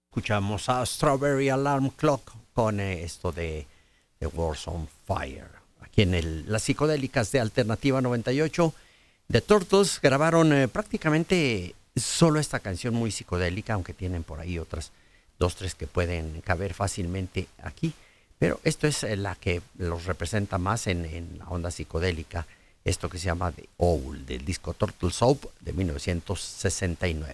Escuchamos a Strawberry Alarm Clock con esto de The World's on Fire. Aquí en las psicodélicas de Alternativa 98, The Turtles grabaron prácticamente solo esta canción muy psicodélica, aunque tienen por ahí otras dos, tres que pueden caber fácilmente aquí. Pero esto es la que los representa más en la onda psicodélica. Esto que se llama The Owl, del disco Turtle Soup de 1969.